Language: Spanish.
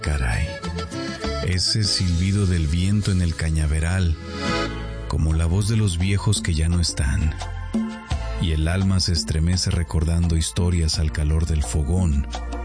Caray, ese silbido del viento en el cañaveral, como la voz de los viejos que ya no están, y el alma se estremece recordando historias al calor del fogón